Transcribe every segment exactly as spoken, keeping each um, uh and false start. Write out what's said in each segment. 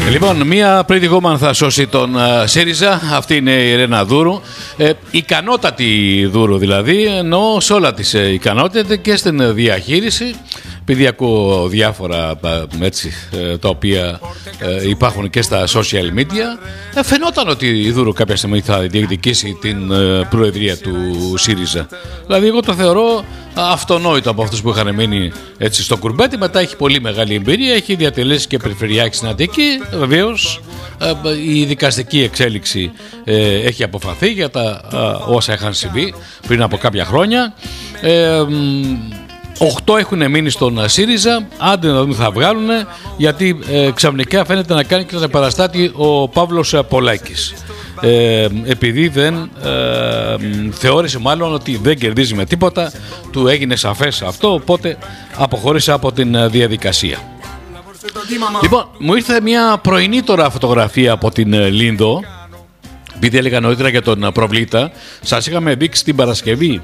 Λοιπόν, μία pretty woman θα σώσει τον uh, ΣΥΡΙΖΑ. Αυτή είναι η Ρένα Δούρου. Ε, ικανότατη Δούρου δηλαδή, ενώ σε όλα τις ε, ικανότητες και στην διαχείριση. Επειδή ακούω διάφορα έτσι, τα οποία ε, υπάρχουν και στα social media, ε, φαινόταν ότι η Δούρου κάποια στιγμή θα διεκδικήσει την ε, προεδρία του ΣΥΡΙΖΑ. Δηλαδή εγώ το θεωρώ αυτονόητο από αυτούς που είχαν μείνει έτσι στο κουρμπέτι. Μετά έχει πολύ μεγάλη εμπειρία, έχει διατελέσει και περιφερειάρχη στην Αττική. Βεβαίως ε, η δικαστική εξέλιξη ε, έχει αποφαθεί για τα ε, όσα είχαν συμβεί πριν από κάποια χρόνια. Ε, Οχτώ έχουν μείνει στον ΣΥΡΙΖΑ, άντε να δούμε θα βγάλουν, γιατί ε, ξαφνικά φαίνεται να κάνει και τον επαναστάτη ο Παύλος Πολάκης. Ε, επειδή δεν ε, θεώρησε μάλλον ότι δεν κερδίζει με τίποτα, του έγινε σαφές αυτό, οπότε αποχώρησε από την διαδικασία. Λοιπόν, μου ήρθε μια πρωινή τώρα φωτογραφία από την Λίνδο, επειδή έλεγα νωρίτερα για τον Προβλήτα. Σας είχαμε δείξει την Παρασκευή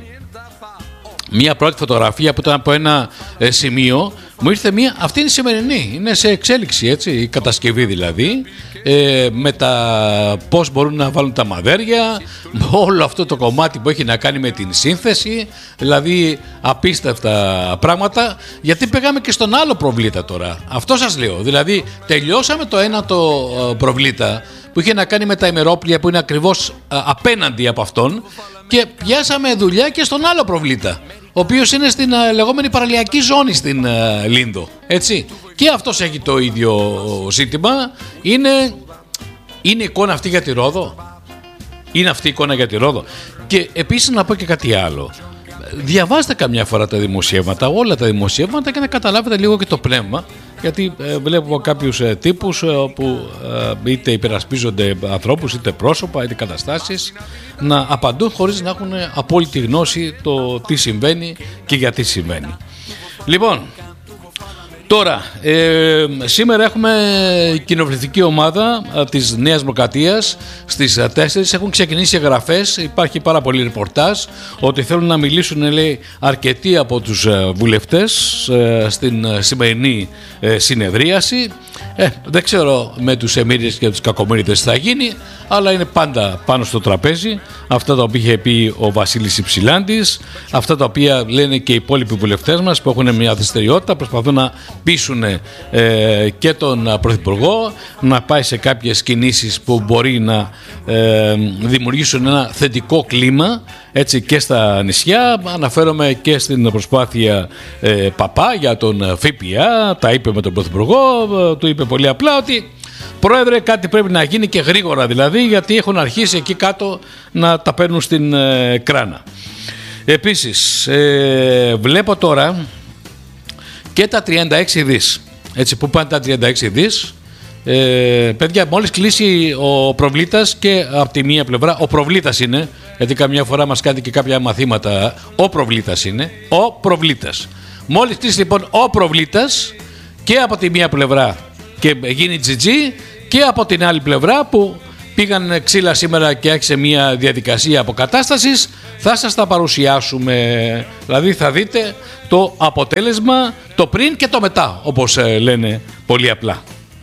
μία πρώτη φωτογραφία που ήταν από ένα ε, σημείο. Μου ήρθε μία, αυτή είναι η σημερινή, είναι σε εξέλιξη έτσι, η κατασκευή δηλαδή, ε, με τα πώς μπορούν να βάλουν τα μαδέρια, όλο αυτό το κομμάτι που έχει να κάνει με την σύνθεση, δηλαδή απίστευτα πράγματα, γιατί πήγαμε και στον άλλο Προβλήτα τώρα, αυτό σας λέω, δηλαδή τελειώσαμε το ένα το ε, Προβλήτα που είχε να κάνει με τα ημερόπλια που είναι ακριβώς α, απέναντι από αυτόν, και πιάσαμε δουλειά και στον άλλο Προβλήτα, ο οποίος είναι στην α, λεγόμενη παραλιακή ζώνη στην α, Λίνδο, έτσι. Και αυτός έχει το ίδιο ζήτημα. Είναι, είναι εικόνα αυτή για τη Ρόδο. Είναι αυτή η εικόνα για τη Ρόδο. Και επίσης να πω και κάτι άλλο. Διαβάστε καμιά φορά τα δημοσιεύματα, όλα τα δημοσιεύματα, και να καταλάβετε λίγο και το πνεύμα. Γιατί ε, βλέπω κάποιους ε, τύπους ε, που ε, είτε υπερασπίζονται ανθρώπους, είτε πρόσωπα, είτε καταστάσεις, να απαντούν χωρίς να έχουν απόλυτη γνώση το τι συμβαίνει και γιατί συμβαίνει. Λοιπόν, τώρα, ε, σήμερα έχουμε κοινοβουλευτική ομάδα ε, της Νέας Δημοκρατίας στις τέσσερις. Έχουν ξεκινήσει εγγραφές, υπάρχει πάρα πολύ ρεπορτάζ ότι θέλουν να μιλήσουν, λέει, αρκετοί από τους ε, βουλευτές ε, στην ε, σημερινή ε, συνεδρίαση. Ε, δεν ξέρω με τους εμμύριδες και τους κακομοίριδες τι θα γίνει, αλλά είναι πάντα πάνω στο τραπέζι αυτά τα οποία είχε πει ο Βασίλης Υψηλάντης, αυτά τα οποία λένε και οι υπόλοιποι βουλευτές μας που έχουν μια δραστηριότητα, προσπαθούν να πείσουν ε, και τον Πρωθυπουργό να πάει σε κάποιες κινήσεις που μπορεί να ε, δημιουργήσουν ένα θετικό κλίμα έτσι και στα νησιά. Αναφέρομαι και στην προσπάθεια ε, Παπά για τον ΦΠΑ, τα είπε με τον Πρωθυπουργό, του είπε πολύ απλά ότι Πρόεδρε, κάτι πρέπει να γίνει και γρήγορα δηλαδή, γιατί έχουν αρχίσει εκεί κάτω να τα παίρνουν στην ε, κράνα. Επίσης, ε, βλέπω τώρα και τα τριάντα έξι δις. Έτσι, πού πάνε τα τριάντα έξι δις. Ε, παιδιά, μόλις κλείσει ο Προβλήτας, και από τη μία πλευρά ο Προβλήτας είναι, γιατί καμιά φορά μας κάνει και κάποια μαθήματα, ο Προβλήτας είναι, ο Προβλήτας. Μόλις κλείσει λοιπόν ο Προβλήτας, και από τη μία πλευρά και γίνει τζι τζι, και από την άλλη πλευρά που πήγαν ξύλα σήμερα και άρχισε μια διαδικασία αποκατάστασης, θα σας τα παρουσιάσουμε. Δηλαδή θα δείτε το αποτέλεσμα, το πριν και το μετά, όπως λένε πολύ απλά.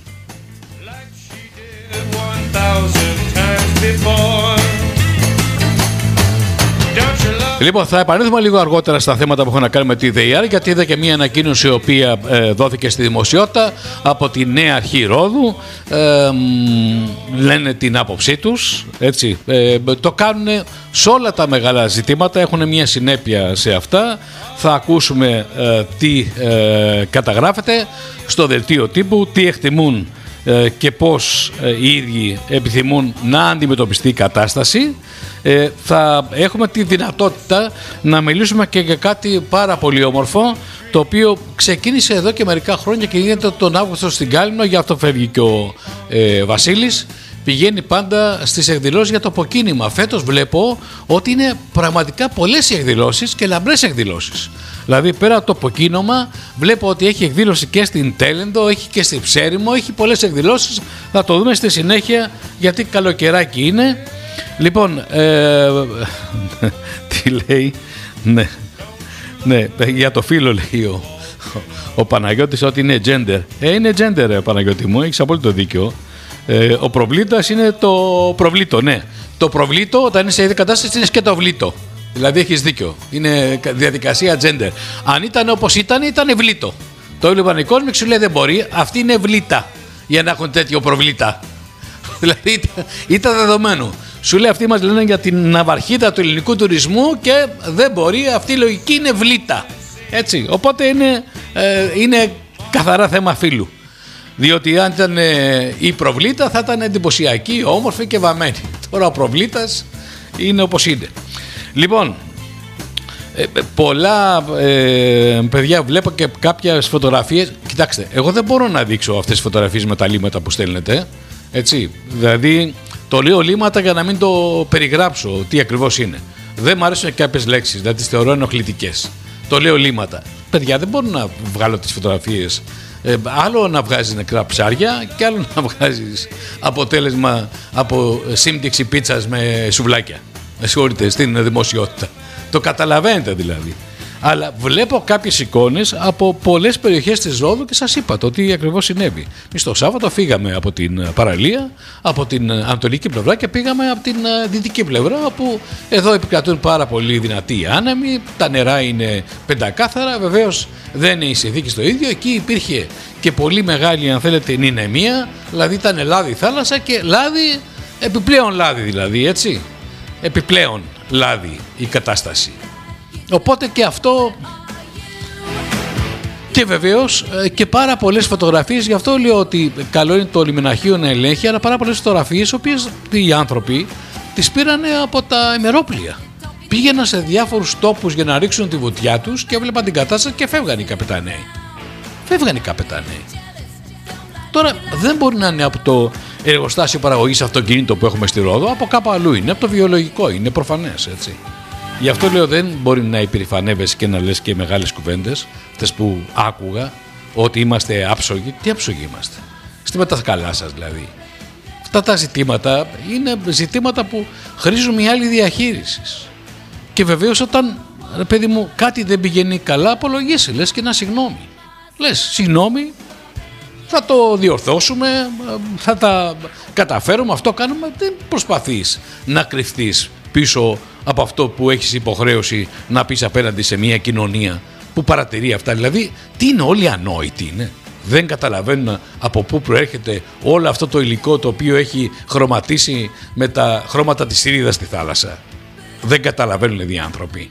Λοιπόν, θα επανέλθουμε λίγο αργότερα στα θέματα που έχουν να κάνουν με τη ΔΕΙΑΡ, γιατί είδα και μια ανακοίνωση η οποία ε, δόθηκε στη δημοσιότητα από τη Νέα Αρχή Ρόδου. Ε, λένε την άποψή τους, έτσι, ε, το κάνουν σε όλα τα μεγάλα ζητήματα, έχουν μια συνέπεια σε αυτά. Θα ακούσουμε ε, τι ε, καταγράφεται στο δελτίο τύπου, τι εκτιμούν ε, και πώς ε, οι ίδιοι επιθυμούν να αντιμετωπιστεί η κατάσταση. Ε, θα έχουμε τη δυνατότητα να μιλήσουμε και για κάτι πάρα πολύ όμορφο, το οποίο ξεκίνησε εδώ και μερικά χρόνια και γίνεται τον Αύγουστο στην Κάλυμνο, γι' αυτό φεύγει και ο ε, Βασίλης. Πηγαίνει πάντα στις εκδηλώσεις για το αποκίνημα. Φέτος βλέπω ότι είναι πραγματικά πολλές οι εκδηλώσεις και λαμπρές εκδηλώσεις. Δηλαδή πέρα από το αποκίνημα βλέπω ότι έχει εκδήλωση και στην Τέλεντο, έχει και στη Ψέριμο, έχει πολλές εκδηλώσεις. Θα το δούμε στη συνέχεια, γιατί καλοκαιράκι είναι. Λοιπόν, ε, τι λέει, ναι, ναι, για το φίλο λέει ο, ο Παναγιώτης ότι είναι gender. Ε, είναι gender, Παναγιώτη μου, έχεις απόλυτο δίκιο. Ε, ο προβλήτας είναι το προβλήτο, ναι. Το προβλήτο όταν είσαι σε ίδια κατάσταση είναι σκετοβλήτο. Δηλαδή έχεις δίκιο. Είναι διαδικασία gender. Αν ήταν όπως ήταν, ήταν ευλήτο. Το έβλεπαν οι κόσμοι και σου λέει δεν μπορεί, αυτή είναι ευλήτα για να έχουν τέτοιο προβλήτα. Δηλαδή ήταν, ήταν δεδομένο. Σου λέει αυτοί μας λένε για την ναυαρχίδα του ελληνικού τουρισμού και δεν μπορεί, αυτή η λογική είναι ευλήτα. Έτσι. Οπότε είναι, ε, είναι καθαρά θέμα φύλου. Διότι αν ήταν ε, η προβλήτα θα ήταν εντυπωσιακή, όμορφη και βαμμένη. Τώρα ο προβλήτας είναι όπως είναι. Λοιπόν, ε, πολλά ε, παιδιά βλέπω και κάποιες φωτογραφίες. Κοιτάξτε, εγώ δεν μπορώ να δείξω αυτές τις φωτογραφίες με τα λίμματα που στέλνετε. Έτσι, δηλαδή το λέω λίμματα για να μην το περιγράψω τι ακριβώς είναι. Δεν μου αρέσουν κάποιες λέξεις, δηλαδή τις θεωρώ ενοχλητικές. Το λέω λίμματα. Παιδιά, δεν μπορώ να βγάλω τις φωτογραφίες. Ε, άλλο να βγάζεις νεκρά ψάρια και άλλο να βγάζεις αποτέλεσμα από σύμπτυξη πίτσας με σουβλάκια. Με συγχωρείτε, στην δημοσιότητα. Το καταλαβαίνετε δηλαδή. Αλλά βλέπω κάποιες εικόνες από πολλές περιοχές της Ρόδου και σας είπα το τι ακριβώς συνέβη. Εμείς το Σάββατο φύγαμε από την παραλία, από την ανατολική πλευρά και πήγαμε από την δυτική πλευρά, όπου εδώ επικρατούν πάρα πολύ δυνατοί άνεμοι, τα νερά είναι πεντακάθαρα, βεβαίως δεν είναι η συνθήκη στο ίδιο. Εκεί υπήρχε και πολύ μεγάλη, αν θέλετε, νηνεμία, δηλαδή ήταν λάδι θάλασσα και λάδι, επιπλέον λάδι δηλαδή, έτσι. Επιπλέον λάδι η κατάσταση. Οπότε και αυτό, και βεβαίως και πάρα πολλές φωτογραφίες. Γι' αυτό λέω ότι καλό είναι το λιμεναρχείο να ελέγχει, αλλά πάρα πολλές φωτογραφίες, οι οποίες οι άνθρωποι τις πήρανε από τα ημερόπλια. Πήγαιναν σε διάφορους τόπους για να ρίξουν τη βουτιά τους και έβλεπαν την κατάσταση και φεύγαν οι καπεταναίοι. Φεύγαν οι καπεταναίοι. Τώρα δεν μπορεί να είναι από το εργοστάσιο παραγωγής αυτοκίνητο που έχουμε στη Ρόδο, από κάπου αλλού είναι, από το βιολογικό, είναι προφανές, έτσι. Γι' αυτό λέω δεν μπορεί να υπερηφανεύεσαι και να λες και μεγάλες κουβέντες, αυτές που άκουγα, ότι είμαστε άψογοι. Τι άψογοι είμαστε? Στήματα καλά σας δηλαδή. Αυτά τα ζητήματα είναι ζητήματα που χρήζουν μια άλλη διαχείριση. Και βεβαίως όταν, ρε παιδί μου, κάτι δεν πηγαίνει καλά, απολογήσει, λες και ένα συγγνώμη. Λες συγγνώμη, θα το διορθώσουμε, θα τα καταφέρουμε, αυτό κάνουμε. Δεν προσπαθείς να κρυφτείς πίσω από αυτό που έχεις υποχρέωση να πεις απέναντι σε μια κοινωνία που παρατηρεί αυτά. Δηλαδή, τι είναι, όλοι ανόητοι είναι? Δεν καταλαβαίνουν από πού προέρχεται όλο αυτό το υλικό το οποίο έχει χρωματίσει με τα χρώματα της Συρίδας στη θάλασσα? Δεν καταλαβαίνουν οι άνθρωποι.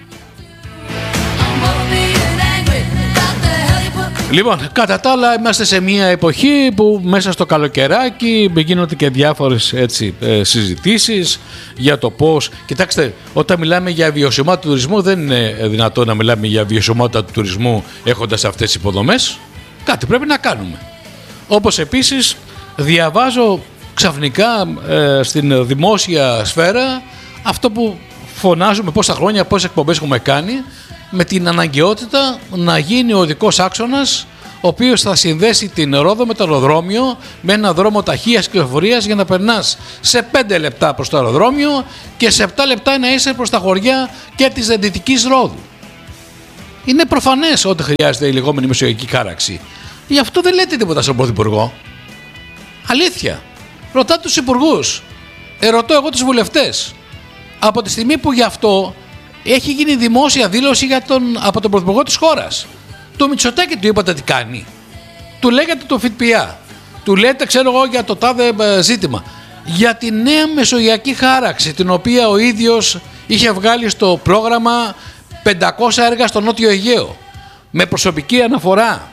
Λοιπόν, κατά τα άλλα είμαστε σε μια εποχή που μέσα στο καλοκαιράκι γίνονται και διάφορες έτσι, ε, συζητήσεις για το πώς. Κοιτάξτε, όταν μιλάμε για βιωσιμότητα του τουρισμού δεν είναι δυνατό να μιλάμε για βιωσιμότητα του τουρισμού έχοντας αυτές τις υποδομές. Κάτι πρέπει να κάνουμε. Όπως επίσης διαβάζω ξαφνικά ε, στην δημόσια σφαίρα αυτό που φωνάζουμε πόσα χρόνια, πόσες εκπομπές έχουμε κάνει, με την αναγκαιότητα να γίνει ο οδικός άξονας, ο οποίος θα συνδέσει την Ρόδο με το αεροδρόμιο, με ένα δρόμο ταχείας κυκλοφορίας για να περνάς σε πέντε λεπτά προς το αεροδρόμιο και σε επτά λεπτά να είσαι προς τα χωριά και της Δυτικής Ρόδου. Είναι προφανές ότι χρειάζεται η λεγόμενη μεσογειακή χάραξη. Γι' αυτό δεν λέτε τίποτα στον Πρωθυπουργό. Αλήθεια. Ρωτάτε τους υπουργούς. Ερωτώ εγώ τους βουλευτές. Από τη στιγμή που γι' αυτό έχει γίνει δημόσια δήλωση για τον, από τον Πρωθυπουργό της χώρας. Του Μητσοτάκη του είπατε τι κάνει? Του λέγατε το ΦΠΑ. Του λέτε, ξέρω εγώ, για το τάδε ζήτημα. Για τη νέα μεσογειακή χάραξη, την οποία ο ίδιος είχε βγάλει στο πρόγραμμα πεντακόσια έργα στο Νότιο Αιγαίο. Με προσωπική αναφορά.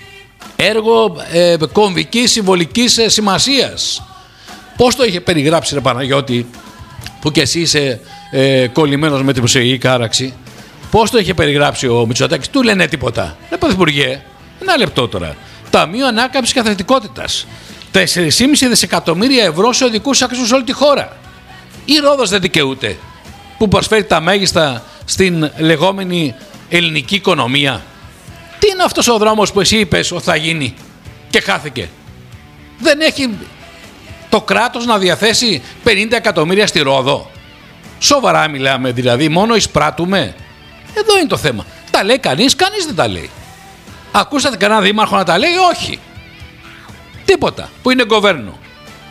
Έργο ε, κομβικής συμβολικής ε, σημασίας. Πώς το είχε περιγράψει, ρε Παναγιώτη, που κι εσύ είσαι ε, κολλημένος με την μεσογειακή χάραξη? Πώς το είχε περιγράψει ο Μητσοτάκης? Του λένε τίποτα. Ρε Πρωθυπουργέ, ένα λεπτό τώρα. Ταμείο Ανάκαμψης και Αθλητικότητας. τέσσερα κόμμα πέντε δισεκατομμύρια ευρώ σε οδικούς άξονες σε όλη τη χώρα. Η Ρόδος δεν δικαιούται, που προσφέρει τα μέγιστα στην λεγόμενη ελληνική οικονομία? Τι είναι αυτός ο δρόμος που εσύ είπες ότι θα γίνει και χάθηκε? Δεν έχει το κράτος να διαθέσει πενήντα εκατομμύρια στη Ρόδο? Σοβαρά μιλάμε δηλαδή? Μόνο εισπράττουμε? Εδώ είναι το θέμα. Τα λέει κανείς? Κανείς δεν τα λέει. Ακούσατε κανένα δήμαρχο να τα λέει? Όχι. Τίποτα. Που είναι γκοβέρνο.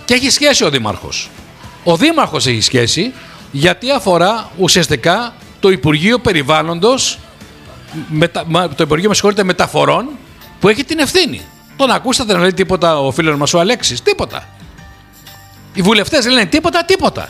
Και έχει σχέση ο Δήμαρχος. Ο Δήμαρχος έχει σχέση γιατί αφορά ουσιαστικά το Υπουργείο Περιβάλλοντος, μετα, το Υπουργείο με συγχωρείτε, Μεταφορών, που έχει την ευθύνη. Τον ακούσατε να λέει τίποτα ο φίλος μας ο Αλέξης? Τίποτα. Οι βουλευτές λένε τίποτα, τίποτα.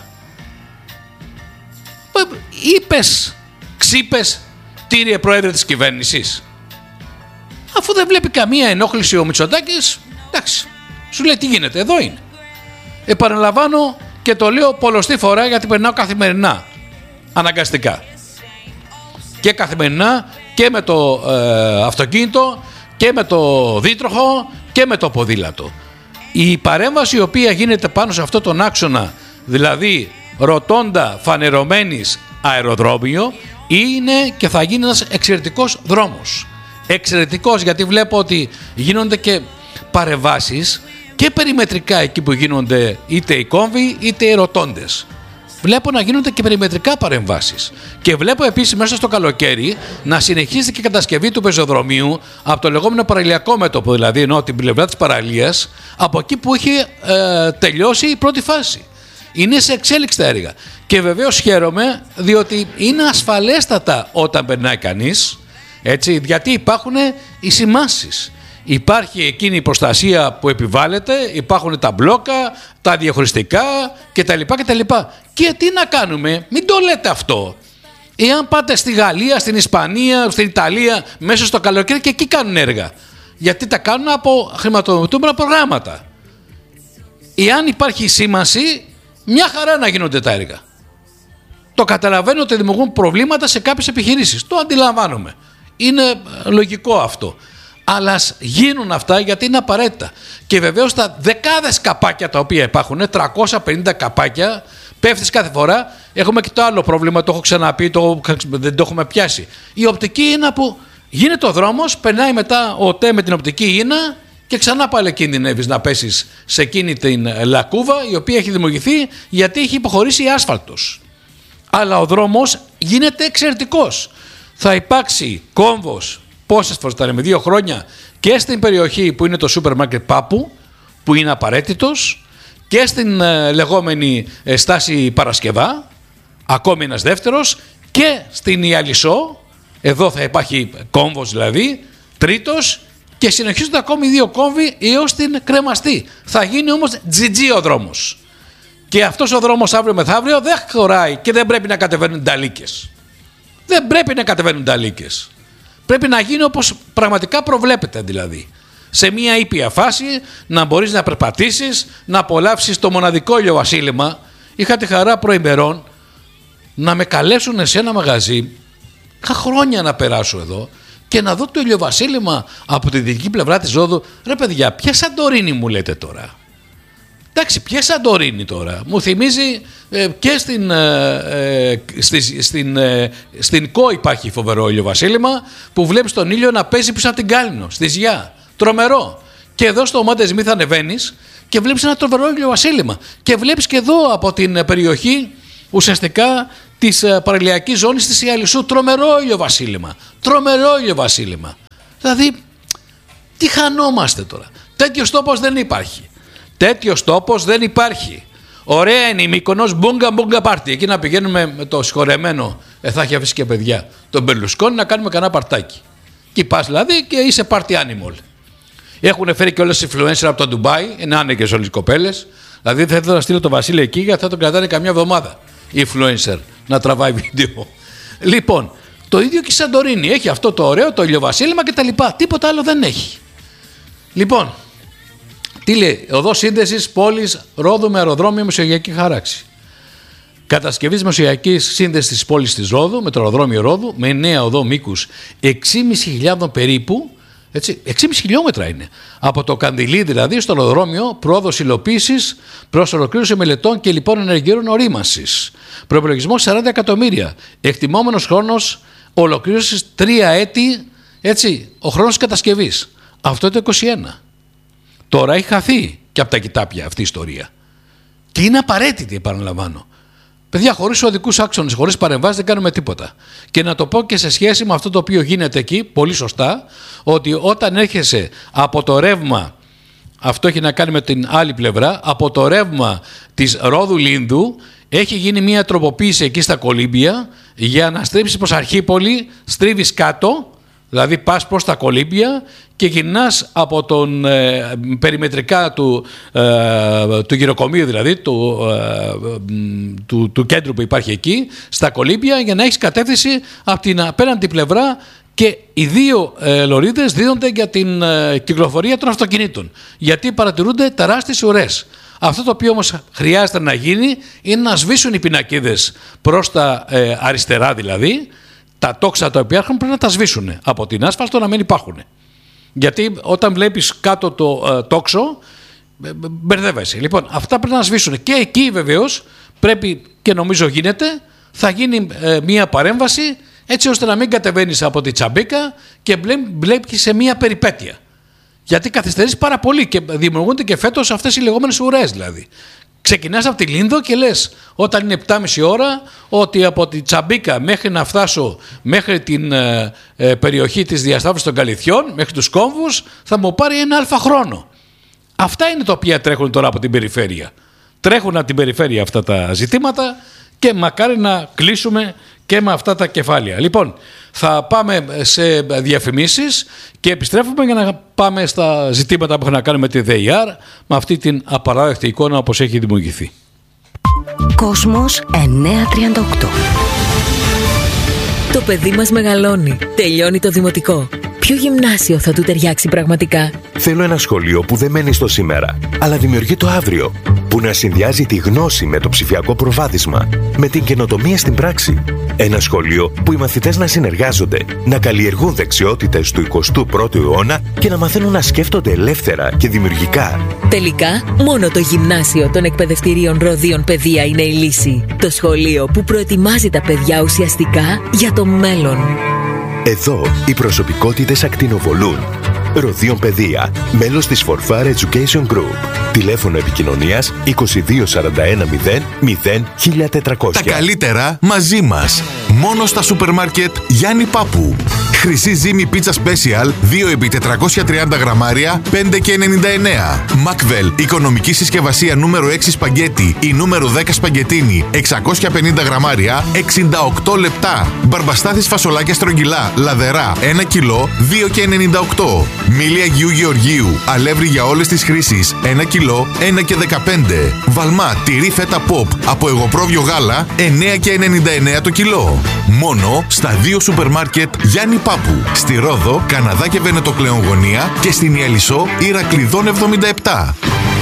Είπες, ξύπες, κύριε Πρόεδρε της κυβέρνησης. Αφού δεν βλέπει καμία ενόχληση ο Μητσοτάκης, εντάξει, σου λέει τι γίνεται, εδώ είναι. Επαναλαμβάνω και το λέω πολλοστή φορά γιατί περνάω καθημερινά, αναγκαστικά. Και καθημερινά και με το ε, αυτοκίνητο και με το δίτροχο και με το ποδήλατο. Η παρέμβαση η οποία γίνεται πάνω σε αυτό τον άξονα, δηλαδή ροτόντα φανερωμένης αεροδρόμιο, είναι και θα γίνει ένας εξαιρετικός δρόμος. Εξαιρετικός, γιατί βλέπω ότι γίνονται και παρεμβάσεις και περιμετρικά εκεί που γίνονται είτε οι κόμβοι είτε οι ροτόντες. Βλέπω να γίνονται και περιμετρικά παρεμβάσεις. Και βλέπω επίσης μέσα στο καλοκαίρι να συνεχίζεται και η κατασκευή του πεζοδρομίου από το λεγόμενο παραλιακό μέτωπο, δηλαδή ενώ την πλευρά της παραλίας, από εκεί που είχε ε, τελειώσει η πρώτη φάση. Είναι σε εξέλιξη τα έργα. Και βεβαίως χαίρομαι διότι είναι ασφαλέστατα όταν περνάει κανείς, έτσι, γιατί υπάρχουν οι σημάσεις. Υπάρχει εκείνη η προστασία που επιβάλλεται, υπάρχουν τα μπλόκα, τα διαχωριστικά κτλ. κτλ. Και τι να κάνουμε, μην το λέτε αυτό. Εάν πάτε στη Γαλλία, στην Ισπανία, στην Ιταλία, μέσα στο καλοκαίρι και εκεί κάνουν έργα. Γιατί τα κάνουν από χρηματοδοτούμενα προγράμματα. Εάν υπάρχει σήμανση, μια χαρά να γίνονται τα έργα. Το καταλαβαίνω ότι δημιουργούν προβλήματα σε κάποιες επιχειρήσεις. Το αντιλαμβάνομαι. Είναι λογικό αυτό. Αλλά ας γίνουν αυτά γιατί είναι απαραίτητα. Και βεβαίως τα δεκάδες καπάκια τα οποία υπάρχουν, τριακόσια πενήντα καπάκια, πέφτεις κάθε φορά. Έχουμε και το άλλο πρόβλημα, το έχω ξαναπεί, το, δεν το έχουμε πιάσει. Η οπτική ίνα που γίνεται ο δρόμος, περνάει μετά ο ΤΕ με την οπτική ίνα και ξανά πάλι κινδυνεύεις να πέσεις σε εκείνη την λακκούβα η οποία έχει δημιουργηθεί γιατί έχει υποχωρήσει άσφαλτος. Αλλά ο δρόμος γίνεται εξαιρετικός. Θα υπάρξει κόμβος, πόσες φορές τα λέμε, δύο χρόνια, και στην περιοχή που είναι το σούπερ μάρκετ Πάπου, που είναι απαραίτητος, και στην ε, λεγόμενη ε, στάση Παρασκευά, ακόμη ένας δεύτερος, και στην Ιαλισσό, εδώ θα υπάρχει κόμβος δηλαδή, τρίτος, και συνεχίζονται ακόμη δύο κόμβοι έως την Κρεμαστή. Θα γίνει όμως τζιτζί ο δρόμος. Και αυτός ο δρόμος αύριο μεθαύριο δεν χωράει και δεν πρέπει να κατεβαίνουν ταλίκες. Δεν πρέπει να κατεβαίνουν ταλίκες. Πρέπει να γίνει όπως πραγματικά προβλέπεται, δηλαδή. Σε μια ήπια φάση να μπορείς να περπατήσεις, να απολαύσεις το μοναδικό ηλιοβασίλεμα. Είχα τη χαρά προημερών να με καλέσουν σε ένα μαγαζί. Είχα χρόνια να περάσω εδώ και να δω το ηλιοβασίλεμα από τη δυτική πλευρά της Ρόδου. Ρε παιδιά, ποια Σαντορίνη μου λέτε τώρα? Εντάξει, ποια Σαντορίνη τώρα? Μου θυμίζει ε, και στην, ε, ε, στη, στην, ε, στην Κο υπάρχει φοβερό ηλιοβασίλεμα που βλέπεις τον ήλιο να παίζει πίσω από την Κάλινο, στη Ζιά. Τρομερό. Και εδώ στο Μόντε Σμιθ ανεβαίνεις και βλέπεις ένα τρομερό ηλιοβασίλεμα. Και βλέπεις και εδώ από την περιοχή ουσιαστικά της παραλιακής ζώνης της Ιαλισσού τρομερό ηλιοβασίλεμα. Τρομερό ηλιοβασίλεμα. Δηλαδή, τι χανόμαστε τώρα? Τέτοιος τόπος δεν υπάρχει. Τέτοιος τόπος δεν υπάρχει. Ωραία είναι η Μύκονος, μπούγκα μπούγκα πάρτι. Εκεί να πηγαίνουμε με το συγχωρεμένο, ε, θα έχει αφήσει και παιδιά, τον Μπερλουσκόνη, να κάνουμε κανένα παρτάκι. Και πας δηλαδή και είσαι party animal. Έχουν φέρει και όλες οι influencer από το Ντουμπάι, είναι άνεγες όλες οι κοπέλες. Δηλαδή θα ήθελα να στείλω τον Βασίλη εκεί γιατί θα τον κρατάνε καμιά εβδομάδα. Influencer να τραβάει βίντεο. Λοιπόν, το ίδιο και η Σαντορίνη. Έχει αυτό το ωραίο, το ηλιοβασίλεμα κτλ. Τίποτα άλλο δεν έχει. Λοιπόν, τι λέει? Οδός σύνδεσης πόλης Ρόδου με αεροδρόμιο μεσογειακή χάραξη. Κατασκευής μεσογειακής σύνδεσης της πόλης της Ρόδου με το αεροδρόμιο Ρόδου με νέα οδό μήκους έξι χιλιάδες πεντακόσια περίπου. Έτσι, έξι κόμμα πέντε χιλιόμετρα είναι. Από το Καντιλί δηλαδή στο αεροδρόμιο, πρόοδος υλοποίησης προς ολοκλήρωση μελετών και λοιπόν ενεργειών ορίμανσης. Προϋπολογισμός σαράντα εκατομμύρια. Εκτιμόμενος χρόνος ολοκλήρωσης τρία έτη, έτσι, ο χρόνος κατασκευής. Αυτό το είκοσι ένα. Τώρα έχει χαθεί και από τα κοιτάπια αυτή η ιστορία. Και είναι απαραίτητη, επαναλαμβάνω. Παιδιά, χωρίς οδικούς άξονες, χωρίς παρεμβάσεις δεν κάνουμε τίποτα. Και να το πω και σε σχέση με αυτό το οποίο γίνεται εκεί, πολύ σωστά, ότι όταν έρχεσαι από το ρεύμα αυτό έχει να κάνει με την άλλη πλευρά. Από το ρεύμα της Ρόδου Λίνδου έχει γίνει μια τροποποίηση εκεί στα κολύμπια για να στρίψει προς Αρχίπολη, στρίβεις κάτω, δηλαδή πας προς τα κολύμπια και γυρνάς από τον ε, περιμετρικά του, ε, του γυροκομείου, δηλαδή του, ε, του, του κέντρου που υπάρχει εκεί, στα κολύμπια, για να έχεις κατεύθυνση από την απέναντι πλευρά, και οι δύο ε, λωρίδες δίδονται για την ε, κυκλοφορία των αυτοκινήτων, γιατί παρατηρούνται τεράστιες ουρές. Αυτό το οποίο όμως χρειάζεται να γίνει είναι να σβήσουν οι πινακίδες προς τα ε, αριστερά, δηλαδή τα τόξα τα οποία έχουν πρέπει να τα σβήσουν από την άσφαλτο, να μην υπάρχουν. Γιατί όταν βλέπεις κάτω το ε, τόξο ε, μπερδεύεσαι. Λοιπόν, αυτά πρέπει να σβήσουν, και εκεί βεβαίως πρέπει, και νομίζω γίνεται, θα γίνει ε, μια παρέμβαση, έτσι ώστε να μην κατεβαίνεις από τη Τσαμπίκα και βλέπεις σε μια περιπέτεια. Γιατί καθυστερείς πάρα πολύ και δημιουργούνται και φέτος αυτές οι λεγόμενες ουρές. Δηλαδή, ξεκινάς από τη Λίνδο και λες, όταν είναι επτά και μισή ώρα, ότι από τη Τσαμπίκα μέχρι να φτάσω μέχρι την ε, ε, περιοχή της διασταύρωσης των Καλυθιών, μέχρι τους κόμβους, θα μου πάρει ένα αλφα χρόνο. Αυτά είναι τα οποία τρέχουν τώρα από την περιφέρεια. Τρέχουν από την περιφέρεια αυτά τα ζητήματα και μακάρι να κλείσουμε και με αυτά τα κεφάλαια. Λοιπόν, θα πάμε σε διαφημίσεις και επιστρέφουμε για να πάμε στα ζητήματα που έχουν να κάνουν με τη ΔΕΙΑΡ, με αυτή την απαράδεκτη εικόνα όπως έχει δημιουργηθεί. Κόσμος εννιακόσια τριάντα οκτώ. Το παιδί μας μεγαλώνει, τελειώνει το δημοτικό. Ποιο γυμνάσιο θα του ταιριάξει πραγματικά? Θέλω ένα σχολείο που δεν μένει στο σήμερα, αλλά δημιουργεί το αύριο. Που να συνδυάζει τη γνώση με το ψηφιακό προβάδισμα, με την καινοτομία στην πράξη. Ένα σχολείο που οι μαθητές να συνεργάζονται, να καλλιεργούν δεξιότητες του εικοστού πρώτου αιώνα και να μαθαίνουν να σκέφτονται ελεύθερα και δημιουργικά. Τελικά, μόνο το γυμνάσιο των εκπαιδευτηρίων Ροδίων Παιδεία είναι η λύση. Το σχολείο που προετοιμάζει τα παιδιά ουσιαστικά για το μέλλον. Εδώ οι προσωπικότητες ακτινοβολούν. Ροδίων Παιδεία, μέλος της Forfar Education Group. Τηλέφωνο επικοινωνίας είκοσι δύο σαράντα ένα μηδέν μηδέν χίλια τετρακόσια. Τα καλύτερα μαζί μας. Μόνο στα σούπερ μάρκετ Γιάννη Πάπου. Χρυσή ζύμη πίτσα special δύο επί τετρακόσια τριάντα γραμμάρια πέντε και ενενήντα εννέα. Μακβέλ οικονομική συσκευασία νούμερο έξι σπαγκέτι ή νούμερο δέκα σπαγκετίνι εξακόσια πενήντα γραμμάρια εξήντα οκτώ λεπτά. Μπαρμπαστάθης φασολάκια στρογγυλά λαδερά ένα κιλό δύο και ενενήντα οκτώ. Μήλι Αγίου Γεωργίου αλεύρι για όλες τις χρήσεις ένα κιλό ένα και δεκαπέντε. Βαλμά τυρί φέτα pop από εγωπρόβιο γάλα εννέα και ενενήντα εννέα το κιλό. Μόνο στα δύο σούπερ μάρκετ Γιάννη Πάπου. Στη Ρόδο, Καναδά και Βενετοκλέον γωνία και στην Ιαλισσό Ηρακλειδών εβδομήντα επτά.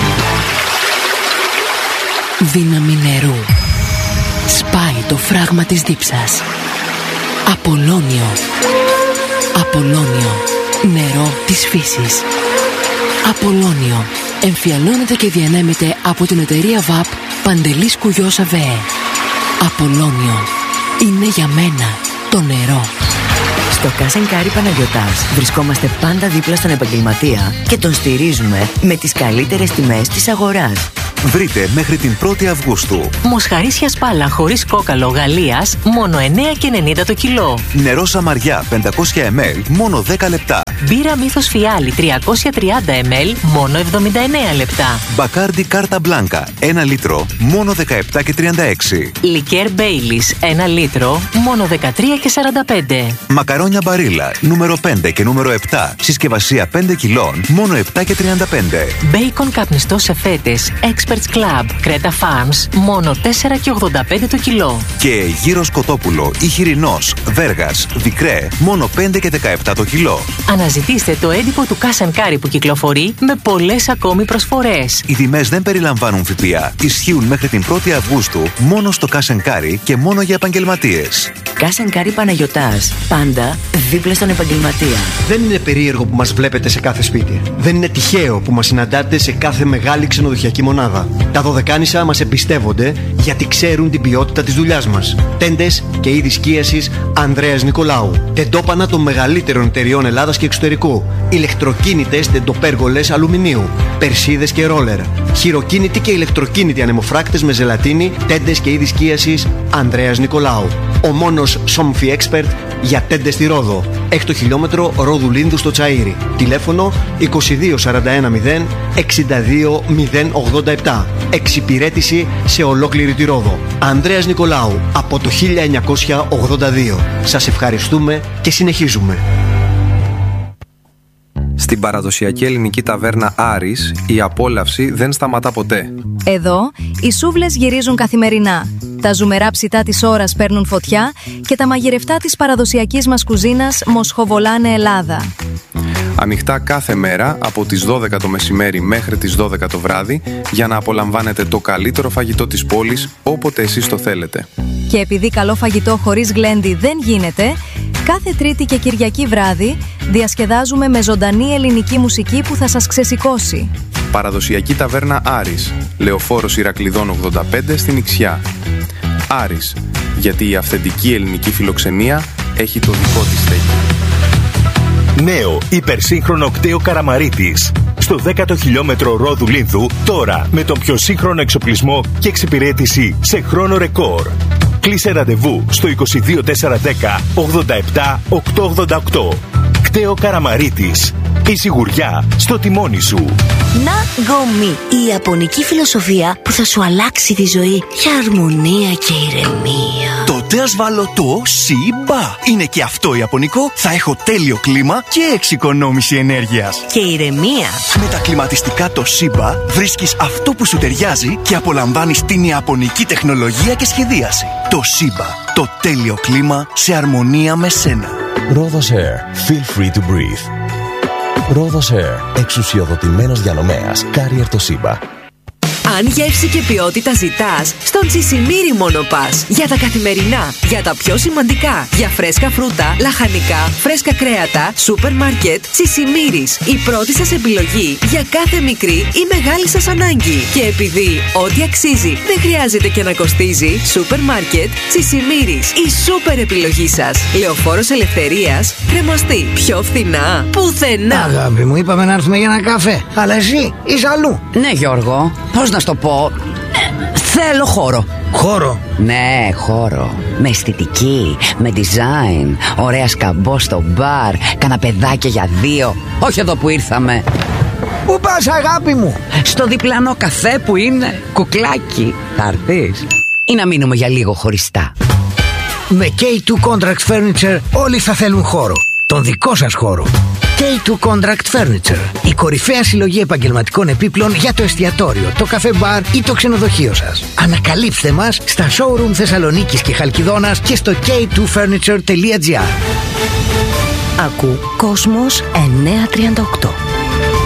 Δύναμη νερού. Σπάει το φράγμα της δίψας. Απολώνιο. Απολώνιο. Νερό της φύσης. Απολώνιο. Εμφιαλώνεται και διανέμεται από την εταιρεία ΒΑΠ Παντελής Κουγιός ΑΒΕ. Απολώνιο. Είναι για μένα το νερό. Στο Cash and Carry Παναγιωτάς βρισκόμαστε πάντα δίπλα στον επαγγελματία και τον στηρίζουμε με τις καλύτερες τιμές της αγοράς. Βρείτε μέχρι την πρώτη Αυγούστου Μοσχαρίσια σπάλα χωρίς κόκαλο Γαλλίας μόνο εννέα και ενενήντα το κιλό. νερό Σαμαριά πεντακόσια μιλιλίτρα μόνο δέκα λεπτά. Μπύρα Μύθος Φιάλι τριακόσια τριάντα μιλιλίτρα μόνο εβδομήντα εννέα λεπτά. Μπακάρντι Κάρτα Μπλάνκα ένα λίτρο μόνο δεκαεπτά και τριάντα έξι. Λικέρ Μπέιλις ένα λίτρο μόνο δεκατρία και σαράντα πέντε. Μακαρόνια Μπαρίλα νούμερο πέντε και νούμερο επτά συσκευασία πέντε κιλών μόνο επτά και τριάντα πέντε. Μπέικον καπνιστό σε φέτες Experts Club Creta Farms μόνο τέσσερα και ογδόντα πέντε το κιλό. Και γύρο σκοτόπουλο ή χοιρινός Βέργας Δικρέ μόνο πέντε και δεκαεπτά το κιλό. Αναζητήστε το έντυπο του Cash and Carry που κυκλοφορεί με πολλές ακόμη προσφορές. Οι τιμές δεν περιλαμβάνουν ΦΠΑ. Ισχύουν μέχρι την πρώτη Αυγούστου μόνο στο Cash and Carry και μόνο για επαγγελματίες. Cash and Carry Παναγιωτάς. Πάντα δίπλα στον επαγγελματία. Δεν είναι περίεργο που μας βλέπετε σε κάθε σπίτι. Δεν είναι τυχαίο που μας συναντάτε σε κάθε μεγάλη ξενοδοχειακή μονάδα. Τα Δωδεκάνησα μας εμπιστεύονται γιατί ξέρουν την ποιότητα της δουλειάς μας. Τέντες και είδη σκίασης Ανδρέας Νικολάου. Τεντόπανα των μεγαλύτερων εταιριών Ελλάδας και εξωτερικού. Ηλεκτροκίνητες τεντοπέργολες αλουμινίου. Περσίδες και ρόλερ. Χειροκίνητοι και ηλεκτροκίνητοι ανεμοφράκτες με ζελατίνη. Τέντες και είδη σκίασης Ανδρέας Νικολάου. Ο μόνος Somfy Expert για τέντες στη Ρόδο. Έκτο χιλιόμετρο Ρόδου Λίνδου στο Τσαΐρι. Τηλέφωνο είκοσι δύο σαράντα ένα μηδέν εξήντα δύο μηδέν ογδόντα επτά. Εξυπηρέτηση σε ολόκληρη τη Ρόδο. Ανδρέας Νικολάου από το χίλια εννιακόσια ογδόντα δύο. Σας ευχαριστούμε και συνεχίζουμε. Στην παραδοσιακή ελληνική ταβέρνα Άρης, η απόλαυση δεν σταματά ποτέ. Εδώ, οι σούβλες γυρίζουν καθημερινά. Τα ζουμερά ψητά της ώρας παίρνουν φωτιά και τα μαγειρευτά της παραδοσιακής μας κουζίνας μοσχοβολάνε Ελλάδα. Ανοιχτά κάθε μέρα από τις δώδεκα το μεσημέρι μέχρι τις δώδεκα το βράδυ για να απολαμβάνετε το καλύτερο φαγητό της πόλης όποτε εσείς το θέλετε. Και επειδή καλό φαγητό χωρίς γλέντι δεν γίνεται, κάθε Τρίτη και Κυριακή βράδυ διασκεδάζουμε με ζωντανή ελληνική μουσική που θα σας ξεσηκώσει. Παραδοσιακή ταβέρνα Άρης, Λεωφόρος Ηρακλειδών ογδόντα πέντε στην Ιξιά. Άρης, γιατί η αυθεντική ελληνική φιλοξενία έχει το δικό της στέκι. Νέο υπερσύγχρονο κτέο Καραμαρίτης. Στο δέκατο χιλιόμετρο Ρόδου Λίνδου, τώρα με τον πιο σύγχρονο εξοπλισμό και εξυπηρέτηση σε χρόνο ρεκόρ. Κλείσε ραντεβού στο είκοσι δύο τετρακόσια δέκα ογδόντα επτά οκτακόσια ογδόντα οκτώ. Κτέο Καραμαρίτης. Η σιγουριά στο τιμόνι σου. Ναγκομι, η ιαπωνική φιλοσοφία που θα σου αλλάξει τη ζωή για αρμονία και ηρεμία. Τότε ας βάλω το Σιμπα. Είναι και αυτό ιαπωνικό. Θα έχω τέλειο κλίμα και εξοικονόμηση ενέργειας. Και ηρεμία. Με τα κλιματιστικά το Σιμπα βρίσκεις αυτό που σου ταιριάζει και απολαμβάνεις την ιαπωνική τεχνολογία και σχεδίαση. Το Σιμπα. Το τέλειο κλίμα σε αρμονία με σένα. Rhodos Air. Feel free to breathe. Rhodos Air. Εξουσιοδοτημένος διανομέας. Carrier Toshiba. Αν γεύση και ποιότητα ζητάς, στον Τσισιμίρι μόνο πας. Για τα καθημερινά, για τα πιο σημαντικά, για φρέσκα φρούτα, λαχανικά, φρέσκα κρέατα, σούπερ μάρκετ, Τσισιμίρις. Η πρώτη σας επιλογή για κάθε μικρή ή μεγάλη σας ανάγκη. Και επειδή ό,τι αξίζει δεν χρειάζεται και να κοστίζει, σούπερ μάρκετ, Τσισιμίρις. Η σούπερ επιλογή σας. Λεωφόρος Ελευθερίας, Κρεμαστή. Πιο φθηνά, πουθενά. Αγάπη μου, είπαμε να έρθουμε για ένα καφέ. Αλλά εσύ είσαι αλλού. Ναι, Γιώργο, πώς να στο πω. Θέλω χώρο. Χώρο? Ναι, χώρο. Με αισθητική, με design. Ωραία σκαμπό στο μπαρ. Καναπεδάκια για δύο. Όχι εδώ που ήρθαμε. Πού πας, αγάπη μου? Στο διπλανό καφέ που είναι κουκλάκι. Θα έρθεις ή να μείνουμε για λίγο χωριστά? Με κέι τού Contract Furniture όλοι θα θέλουν χώρο. Τον δικό σας χώρο. κέι τού Contract Furniture. Η κορυφαία συλλογή επαγγελματικών επίπλων για το εστιατόριο, το καφέ μπαρ ή το ξενοδοχείο σας. Ανακαλύψτε μας στα showroom Θεσσαλονίκης και Χαλκιδόνας και στο κέι τού φέρνιτσερ τελεία τζι άρ. Ακού Κόσμος εννιακόσια τριάντα οκτώ.